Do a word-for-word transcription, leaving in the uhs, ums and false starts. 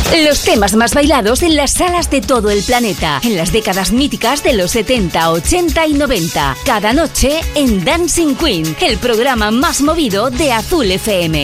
Los temas más bailados en las salas de todo el planeta, en las décadas míticas de los setenta, ochenta y noventa. Cada noche en Dancing Queen, el programa más movido de Azul F M.